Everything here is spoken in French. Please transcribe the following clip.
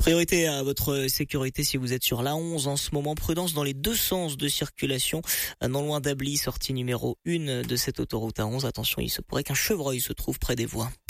Priorité à votre sécurité si vous êtes sur l'A11 en ce moment. Prudence dans les deux sens de circulation. Non loin d'Ably, sortie numéro 1 de cette autoroute A11. Attention, il se pourrait qu'un chevreuil se trouve près des voies.